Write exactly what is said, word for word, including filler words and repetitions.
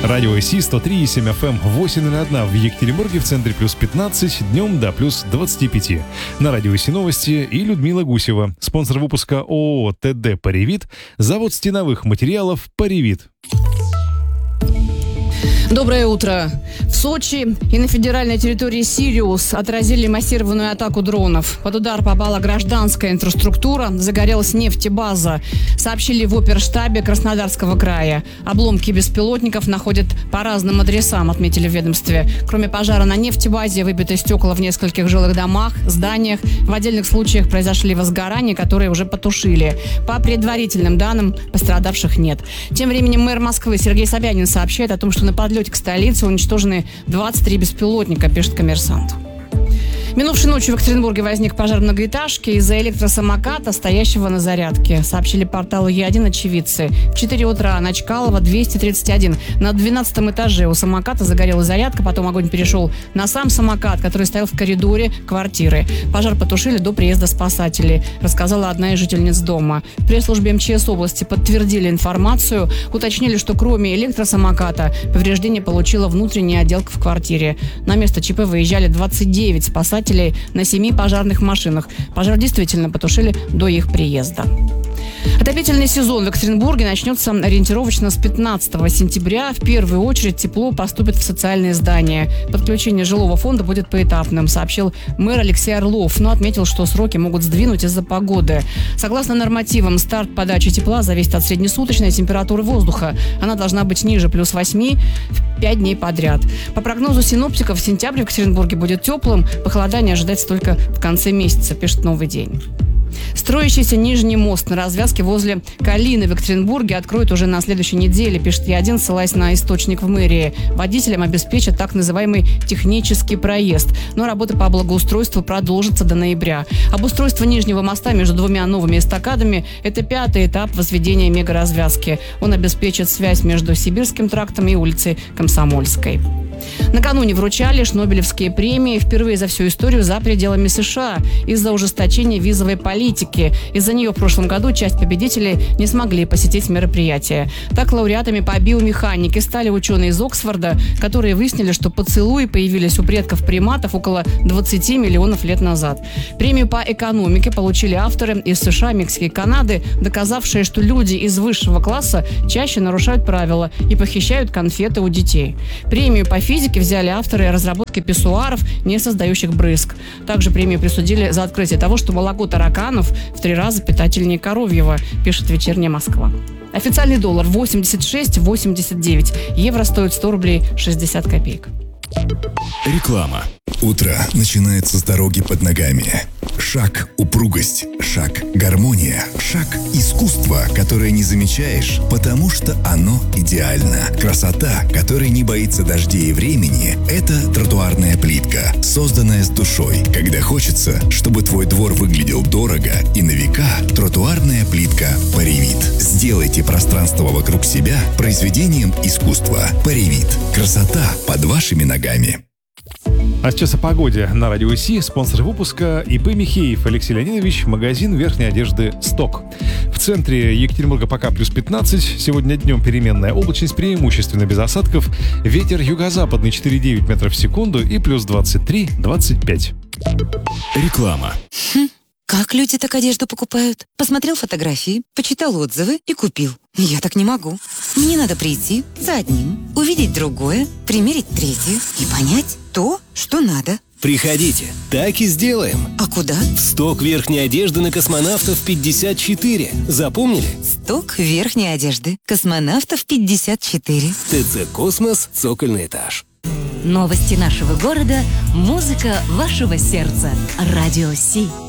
Радио Си сто три и семь эф эм, восемь ноль один в Екатеринбурге, в центре плюс пятнадцать, днем до плюс двадцать пять. На Радио Си новости и Людмила Гусева. Спонсор выпуска ООО ТД «Паривит», завод стеновых материалов «Паривит». Доброе утро. В Сочи и на федеральной территории Сириус отразили массированную атаку дронов. Под удар попала гражданская инфраструктура, загорелась нефтебаза. Сообщили в оперштабе Краснодарского края. Обломки беспилотников находят по разным адресам, отметили в ведомстве. Кроме пожара на нефтебазе, выбиты стекла в нескольких жилых домах, зданиях. В отдельных случаях произошли возгорания, которые уже потушили. По предварительным данным, пострадавших нет. Тем временем мэр Москвы Сергей Собянин сообщает о том, что на подлете к столице уничтожены двадцать три беспилотника, пишет «Коммерсант». Минувшей ночью в Екатеринбурге возник пожар многоэтажки из-за электросамоката, стоящего на зарядке. Сообщили порталу Е один очевидцы. В четыре утра на Чкалова двести тридцать один. На двенадцатом этаже у самоката загорелась зарядка, потом огонь перешел на сам самокат, который стоял в коридоре квартиры. Пожар потушили до приезда спасателей, рассказала одна из жительниц дома. В пресс-службе эм че эс области подтвердили информацию, уточнили, что кроме электросамоката повреждение получила внутренняя отделка в квартире. На место ЧП выезжали двадцать девять спасателей на семи пожарных машинах. Пожар действительно потушили до их приезда. Отопительный сезон в Екатеринбурге начнется ориентировочно с пятнадцатого сентября. В первую очередь тепло поступит в социальные здания. Подключение жилого фонда будет поэтапным, сообщил мэр Алексей Орлов, но отметил, что сроки могут сдвинуть из-за погоды. Согласно нормативам, старт подачи тепла зависит от среднесуточной температуры воздуха. Она должна быть ниже плюс восьми в пять дней подряд. По прогнозу синоптиков, сентябрь в Екатеринбурге будет теплым. Похолодание ожидается только в конце месяца, пишет «Новый день». Строящийся Нижний мост на развязке возле Калины в Екатеринбурге откроют уже на следующей неделе, пишет Е один, ссылаясь на источник в мэрии. Водителям обеспечат так называемый технический проезд. Но работы по благоустройству продолжатся до ноября. Обустройство Нижнего моста между двумя новыми эстакадами – это пятый этап возведения мегаразвязки. Он обеспечит связь между Сибирским трактом и улицей Комсомольской. Накануне вручали Шнобелевские премии впервые за всю историю за пределами США из-за ужесточения визовой политики. Из-за нее в прошлом году часть победителей не смогли посетить мероприятие. Так лауреатами по биомеханике стали ученые из Оксфорда, которые выяснили, что поцелуи появились у предков приматов около двадцати миллионов лет назад. Премию по экономике получили авторы из США, Мексики и Канады, доказавшие, что люди из высшего класса чаще нарушают правила и похищают конфеты у детей. Премию по физике взяли авторы разработки писсуаров, не создающих брызг. Также премию присудили за открытие того, что молоко тараканов в три раза питательнее коровьего, пишет «Вечерняя Москва». Официальный доллар восемьдесят шесть восемьдесят девять. Евро стоит сто рублей шестьдесят копеек. Реклама. Утро начинается с дороги под ногами. Шаг – упругость, шаг – гармония, шаг – искусство, которое не замечаешь, потому что оно идеально. Красота, которая не боится дождей и времени – это тротуарная плитка, созданная с душой. Когда хочется, чтобы твой двор выглядел дорого и на века, тротуарная плитка «Паривит». Сделайте пространство вокруг себя произведением искусства. «Паривит». Красота под вашими ногами. А сейчас о погоде на Радио Си. Спонсор выпуска ИП Михеев Алексей Леонидович, магазин верхней одежды «Сток». В центре Екатеринбурга пока плюс пятнадцать. Сегодня днем переменная облачность, преимущественно без осадков. Ветер юго-западный четыре целых девять метров в секунду и плюс двадцать три двадцать пять. Реклама. Хм, как люди так одежду покупают? Посмотрел фотографии, почитал отзывы и купил. Я так не могу. Мне надо прийти за одним, увидеть другое, примерить третье и понять то, что надо. Приходите, так и сделаем. А куда? В сток верхней одежды на Космонавтов пятьдесят четыре. Запомнили? Сток верхней одежды. Космонавтов пятьдесят четыре. ТЦ «Космос», цокольный этаж. Новости нашего города, музыка вашего сердца. Радио Си.